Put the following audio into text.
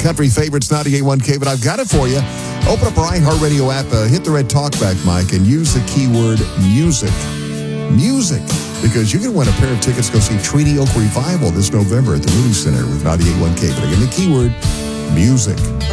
country favorites, 98.1 but I've got it for you. Open up our iHeartRadio app, hit the red talkback mic, and use the keyword music. Music. Because you can win a pair of tickets to go see Treaty Oak Revival this November at the Movie Center with 98.1 but again, the keyword music.